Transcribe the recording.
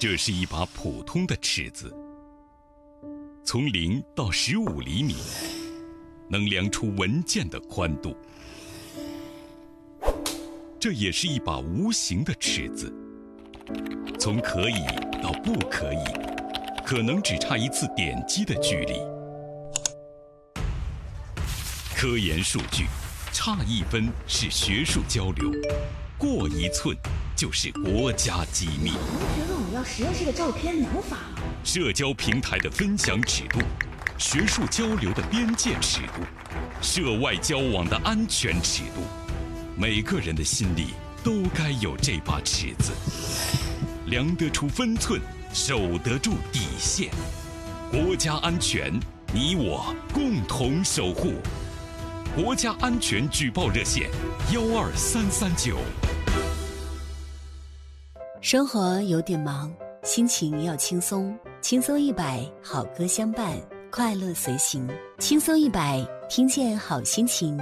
这是一把普通的尺子，从0到15厘米，能量出文件的宽度。这也是一把无形的尺子，从可以到不可以，可能只差一次点击的距离。科研数据，差1分是学术交流，过1寸就是国家机密。 同学问我要实验室的照片能发吗？ 社交平台的分享尺度，学术交流的边界尺度，涉外交往的安全尺度，每个人的心里都该有这把尺子，量得出分寸，守得住底线。国家安全，你我共同守护。国家安全举报热线12339。 生活有点忙，心情要轻松，轻松100，好歌相伴，快乐随行。轻松100，听见好心情。